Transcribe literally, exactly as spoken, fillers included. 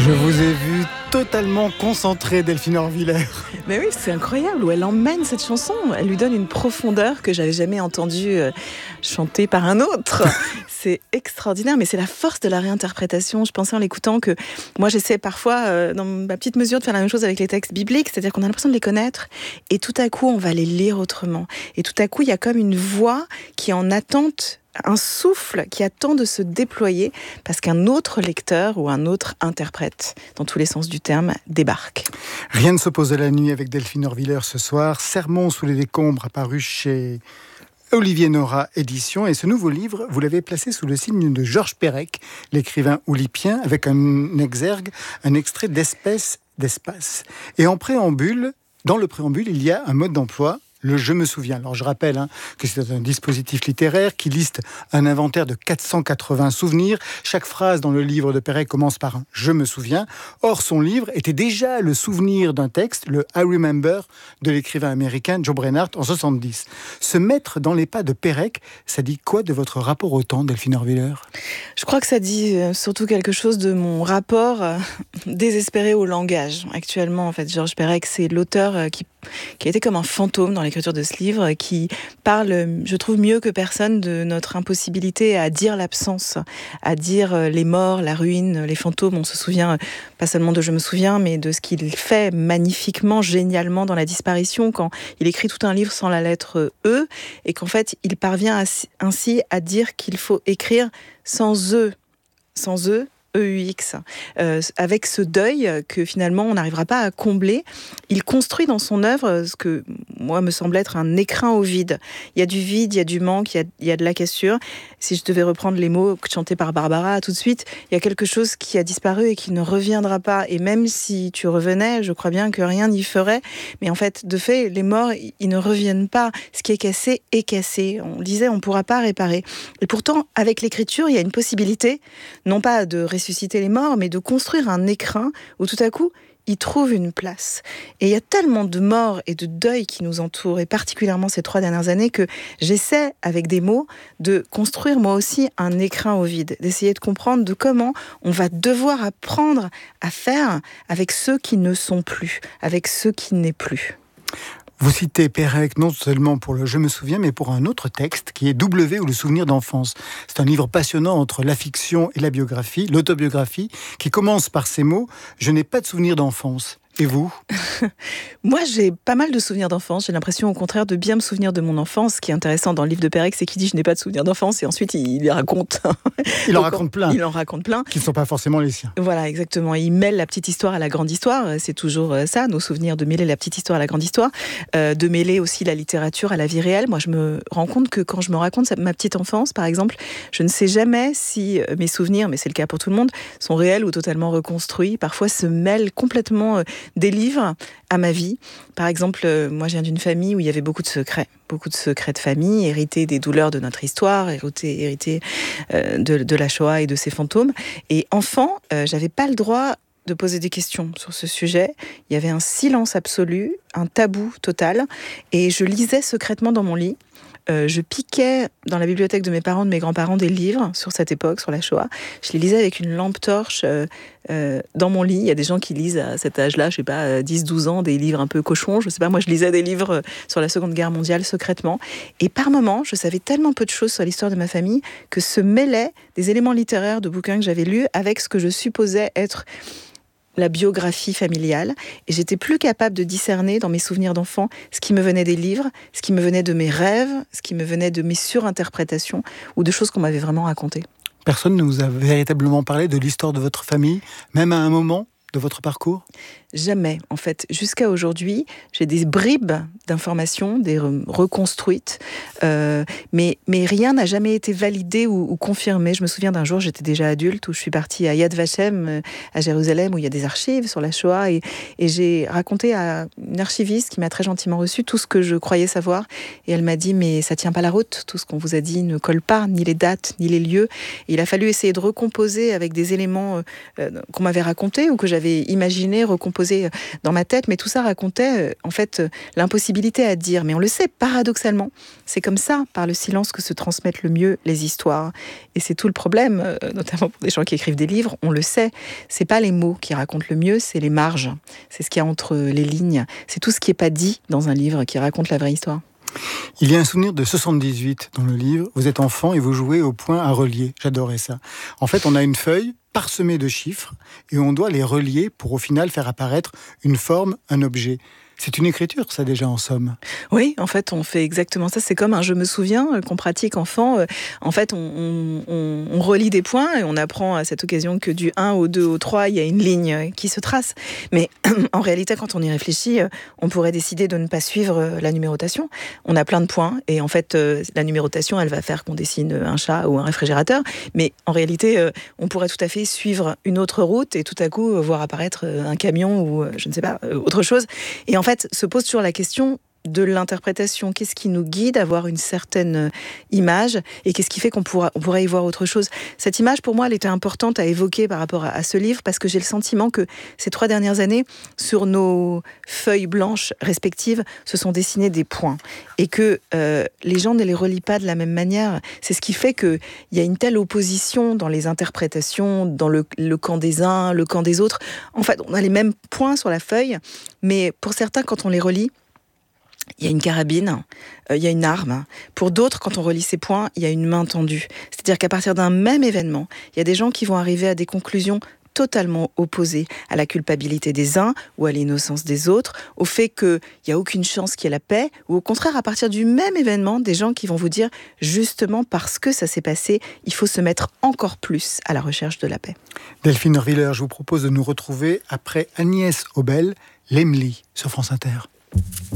Je vous ai vu totalement concentrée, Delphine Horviller. Mais oui, c'est incroyable où elle emmène cette chanson. Elle lui donne une profondeur que j'avais jamais entendue euh, chanter par un autre. C'est extraordinaire, mais c'est la force de la réinterprétation. Je pensais en l'écoutant que moi j'essaie parfois, euh, dans ma petite mesure, de faire la même chose avec les textes bibliques, c'est-à-dire qu'on a l'impression de les connaître et tout à coup on va les lire autrement. Et tout à coup il y a comme une voix qui est en attente, un souffle qui attend de se déployer parce qu'un autre lecteur ou un autre interprète, dans tous les sens du terme, débarque. Rien ne s'oppose à la nuit avec Delphine Horviller ce soir. Sermon sous les décombres apparu chez Olivier Nora Éditions. Et ce nouveau livre, vous l'avez placé sous le signe de Georges Perec, l'écrivain oulipien, avec un exergue, un extrait d'Espèce d'espace. Et en préambule, dans le préambule, il y a un mode d'emploi, le « je me souviens ». Alors je rappelle hein, que c'est un dispositif littéraire qui liste un inventaire de quatre cent quatre-vingts souvenirs. Chaque phrase dans le livre de Perec commence par un « je me souviens ». Or, son livre était déjà le souvenir d'un texte, le « I remember » de l'écrivain américain Joe Brenhardt en soixante-dix. Se mettre dans les pas de Perec, ça dit quoi de votre rapport au temps, Delphine Horviller ? Je crois que ça dit surtout quelque chose de mon rapport désespéré au langage. Actuellement, en fait, Georges Perec, c'est l'auteur qui, qui a été comme un fantôme dans l'écriture de ce livre, qui parle, je trouve, mieux que personne de notre impossibilité à dire l'absence, à dire les morts, la ruine, les fantômes. On se souvient pas seulement de « je me souviens », mais de ce qu'il fait magnifiquement, génialement dans la disparition, quand il écrit tout un livre sans la lettre « e », et qu'en fait, il parvient à, ainsi à dire qu'il faut écrire sans E, sans E, E U X, euh, avec ce deuil que finalement on n'arrivera pas à combler. Il construit dans son œuvre ce que moi me semble être un écrin au vide. Il y a du vide, il y a du manque, il y a, il y a de la cassure. Si je devais reprendre les mots chantés par Barbara tout de suite, il y a quelque chose qui a disparu et qui ne reviendra pas. Et même si tu revenais, je crois bien que rien n'y ferait. Mais en fait, de fait, les morts, ils ne reviennent pas. Ce qui est cassé est cassé. On le disait, on ne pourra pas réparer. Et pourtant, avec l'écriture, il y a une possibilité, non pas de ressusciter les morts, mais de construire un écrin où tout à coup, ils trouvent une place. Et il y a tellement de morts et de deuil qui nous entourent, et particulièrement ces trois dernières années, que j'essaie, avec des mots, de construire moi aussi un écrin au vide, d'essayer de comprendre de comment on va devoir apprendre à faire avec ceux qui ne sont plus, avec ceux qui n'est plus. Vous citez Perec non seulement pour le « Je me souviens », mais pour un autre texte qui est « W » ou « Le souvenir d'enfance ». C'est un livre passionnant entre la fiction et la biographie, l'autobiographie, qui commence par ces mots « Je n'ai pas de souvenir d'enfance ». Et vous ? Moi, j'ai pas mal de souvenirs d'enfance. J'ai l'impression, au contraire, de bien me souvenir de mon enfance. Ce qui est intéressant dans le livre de Perec, c'est qu'il dit « je n'ai pas de souvenirs d'enfance » et ensuite, il les raconte. Il en raconte plein. Il en raconte plein. Qui ne sont pas forcément les siens. Voilà, exactement. Il mêle la petite histoire à la grande histoire. C'est toujours ça, nos souvenirs, de mêler la petite histoire à la grande histoire. Euh, de mêler aussi la littérature à la vie réelle. Moi, je me rends compte que quand je me raconte ma petite enfance, par exemple, je ne sais jamais si mes souvenirs, mais c'est le cas pour tout le monde, sont réels ou totalement reconstruits. Parfois, se mêlent complètement des livres à ma vie. Par exemple, euh, moi, je viens d'une famille où il y avait beaucoup de secrets, beaucoup de secrets de famille, hérités des douleurs de notre histoire, hérités, hérités euh, de, de la Shoah et de ses fantômes. Et enfant, euh, j'avais pas le droit de poser des questions sur ce sujet. Il y avait un silence absolu, un tabou total, et je lisais secrètement dans mon lit. Euh, je piquais dans la bibliothèque de mes parents, de mes grands-parents, des livres sur cette époque, sur la Shoah. Je les lisais avec une lampe torche euh, euh, dans mon lit. Il y a des gens qui lisent à cet âge-là, je sais pas, dix douze ans, des livres un peu cochons. Je sais pas, moi je lisais des livres sur la Seconde Guerre mondiale secrètement. Et par moments, je savais tellement peu de choses sur l'histoire de ma famille que se mêlaient des éléments littéraires de bouquins que j'avais lus avec ce que je supposais être la biographie familiale, et j'étais plus capable de discerner dans mes souvenirs d'enfant ce qui me venait des livres, ce qui me venait de mes rêves, ce qui me venait de mes surinterprétations ou de choses qu'on m'avait vraiment racontées. Personne ne vous a véritablement parlé de l'histoire de votre famille, même à un moment de votre parcours ? Jamais, en fait. Jusqu'à aujourd'hui, j'ai des bribes d'informations, des re- reconstruites, euh, mais, mais rien n'a jamais été validé ou, ou confirmé. Je me souviens d'un jour, j'étais déjà adulte, où je suis partie à Yad Vashem, à Jérusalem, où il y a des archives sur la Shoah, et, et j'ai raconté à une archiviste qui m'a très gentiment reçue tout ce que je croyais savoir, et elle m'a dit « mais ça tient pas la route, tout ce qu'on vous a dit ne colle pas, ni les dates, ni les lieux ». Et il a fallu essayer de recomposer avec des éléments euh, qu'on m'avait racontés ou que j'avais j'avais imaginé, recomposé dans ma tête, mais tout ça racontait en fait l'impossibilité à dire. Mais on le sait, paradoxalement, c'est comme ça, par le silence, que se transmettent le mieux les histoires. Et c'est tout le problème, notamment pour des gens qui écrivent des livres, on le sait, c'est pas les mots qui racontent le mieux, c'est les marges, c'est ce qu'il y a entre les lignes, c'est tout ce qui n'est pas dit dans un livre qui raconte la vraie histoire. Il y a un souvenir de soixante-dix-huit dans le livre. Vous êtes enfant et vous jouez au point à relier. J'adorais ça. En fait, on a une feuille parsemée de chiffres et on doit les relier pour au final faire apparaître une forme, un objet. C'est une écriture, ça, déjà, en somme. Oui, en fait, on fait exactement ça. C'est comme un « je me souviens » qu'on pratique enfant. En fait, on, on, on relie des points et on apprend à cette occasion que du un au deux au trois, il y a une ligne qui se trace. Mais en réalité, quand on y réfléchit, on pourrait décider de ne pas suivre la numérotation. On a plein de points et en fait, la numérotation, elle va faire qu'on dessine un chat ou un réfrigérateur. Mais en réalité, on pourrait tout à fait suivre une autre route et tout à coup voir apparaître un camion ou, je ne sais pas, autre chose. Et en fait, En fait, se pose toujours la question de l'interprétation. Qu'est-ce qui nous guide à avoir une certaine image et qu'est-ce qui fait qu'on pourra, on pourrait y voir autre chose? Cette image, pour moi, elle était importante à évoquer par rapport à, à ce livre parce que j'ai le sentiment que ces trois dernières années, sur nos feuilles blanches respectives, se sont dessinés des points et que euh, les gens ne les relient pas de la même manière. C'est ce qui fait qu'il y a une telle opposition dans les interprétations, dans le, le camp des uns, le camp des autres. En fait, on a les mêmes points sur la feuille, mais pour certains, quand on les relie, il y a une carabine, euh, il y a une arme. Pour d'autres, quand on relie ces points, il y a une main tendue. C'est-à-dire qu'à partir d'un même événement, il y a des gens qui vont arriver à des conclusions totalement opposées à la culpabilité des uns ou à l'innocence des autres, au fait qu'il n'y a aucune chance qu'il y ait la paix, ou au contraire, à partir du même événement, des gens qui vont vous dire, justement parce que ça s'est passé, il faut se mettre encore plus à la recherche de la paix. Delphine Orwiller, je vous propose de nous retrouver après Agnès Obel, l'Emily, sur France Inter.